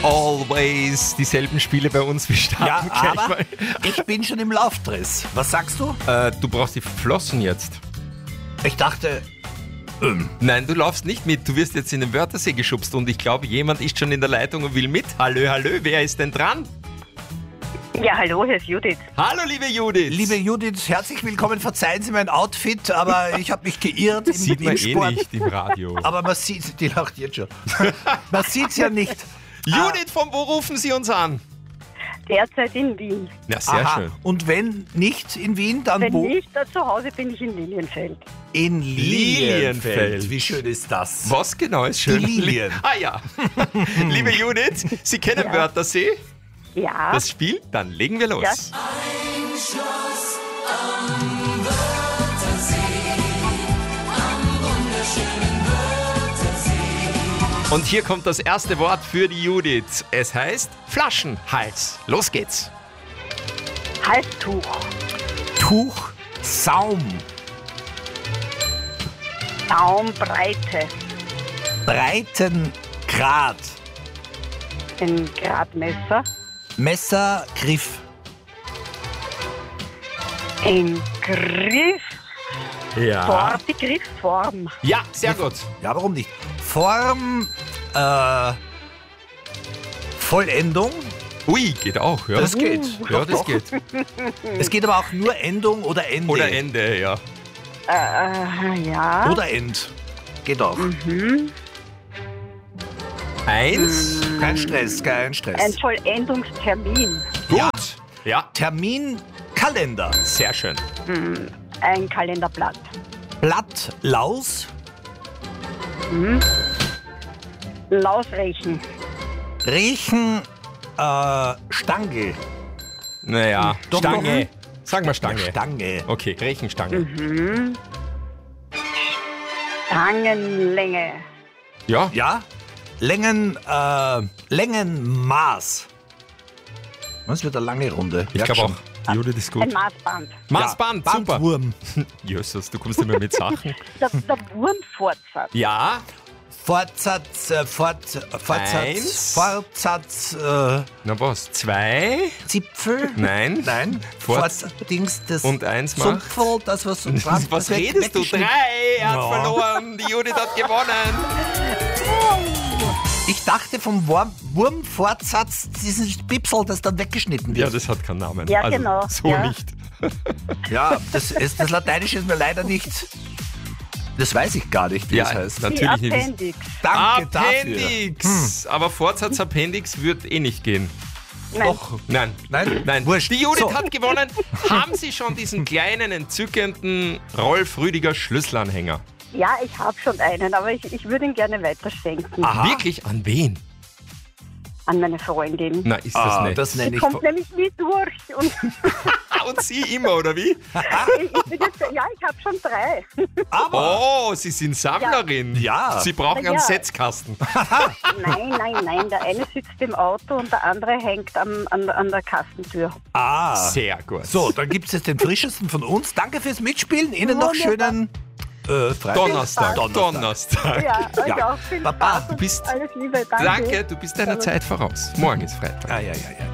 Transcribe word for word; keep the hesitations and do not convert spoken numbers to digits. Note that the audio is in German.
always dieselben Spiele bei uns. Wir starten Ja, gleich aber mal. ich bin schon im Laufdress. Was sagst du? Äh, du brauchst die Flossen jetzt. Ich dachte, ähm, Nein, du laufst nicht mit. Du wirst jetzt in den Wörthersee geschubst und ich glaube, jemand ist schon in der Leitung und will mit. Hallo, hallo, wer ist denn dran? Ja, hallo, hier ist Judith. Hallo, liebe Judith. liebe Judith, herzlich willkommen. Verzeihen Sie mein Outfit, aber ich habe mich geirrt im, Sieht man im eh Sport. nicht im Radio. Aber man sieht, die lacht jetzt schon. Man sieht es ja nicht. Judith, von wo rufen Sie uns an? Derzeit in Wien. Ja, sehr Aha. schön. Und wenn nicht in Wien, dann Wenn wo? nicht, da zu Hause bin ich in Lilienfeld. In Lilienfeld. Lilienfeld. Wie schön ist das? Was genau ist schön? Die Lilien. Ah ja. Liebe Judith, Sie kennen Ja. Wörthersee? Ja, Das Spiel? Dann legen wir los. Ja. Und hier kommt das erste Wort für die Judith. Es heißt Flaschenhals. Los geht's. Halstuch, Tuch, Saum, Daumbreite, Breitengrad, ein Gradmesser, Messer, Griff, ein Griff, Ja. Form, die Griffform, Ja, sehr gut. ja, warum nicht? Form, äh, Vollendung, Ui, geht auch, ja. das geht. ja, Doch, das doch. geht. Es geht aber auch nur Endung oder Ende. Oder Ende, ja. äh, ja, Oder End. Geht auch. Eins. Kein Stress, kein ein Stress. Vollendungstermin, Gut. Ja. Ja, Termin, Kalender, sehr schön. ein Kalenderblatt, Blatt, Laus, Lausrechen, Riechen, äh, Stangel. Naja, Doch, Stange. doch. Sag mal Stange. Stange. Okay, Rechenstange. Stangenlänge, Ja, Ja, Längen, äh, Längenmaß. Das wird eine lange Runde. ich glaube auch. Die Judith ist ein gut. Maßband, Maßband, ja, super. Bandwurm. Jesus, du kommst immer mit Sachen. der, der Wurmfortsatz, Ja, Fortsatz, äh, Fort, Fortsatz, Eins. Fortsatz, äh, na was? Zwei? Zipfel? Nein. Nein. Forts- Fortdings, das Und eins macht? Sumpfel, das was... Was, was wird redest du? weggeschnitten. Drei! Er hat Ja. verloren. Die Judith hat gewonnen. Ich dachte vom Wurm, Wurmfortsatz, dieses Bipsel, das dann weggeschnitten Ja, wird. das hat keinen Namen. Ja, also, genau. So Ja. nicht. Ja, das, ist, das Lateinische ist mir leider nicht... Das weiß ich gar nicht, wie Ja, es heißt. die natürlich nicht. Appendix, Danke dafür. Appendix. Aber Fortsatz Appendix wird eh nicht gehen. nein, Doch. Nein. Nein, Nein. wurscht. Die Judith So. hat gewonnen. Haben Sie schon diesen kleinen, entzückenden Rolf Rüdiger Schlüsselanhänger? ja, ich habe schon einen, aber ich, ich würde ihn gerne weiterschenken Aha. Wirklich? An wen? an meine Freundin. Na, ist das Ah, nett. das nenne Die ich... kommt nämlich nie durch. Und Ah, und Sie immer, oder wie? ich, ich bin jetzt, ja, ich habe schon drei. Aber... Oh, Sie sind Sammlerin. Ja. Sie brauchen Na einen ja. Setzkasten. Nein, nein, nein. Der eine sitzt im Auto und der andere hängt am, an, an der Kassentür. Ah. Sehr gut. So, dann gibt es jetzt den frischesten von uns. Danke fürs Mitspielen. Ihnen noch Wunderbar. schönen äh, Freitag. Donnerstag. Donnerstag. Donnerstag. Ja, euch Ja. auch viel Baba, Spaß du bist- und alles Liebe. Danke. Danke, du bist deiner Zeit voraus. Morgen ist Freitag. Ah, ja, ja, ja.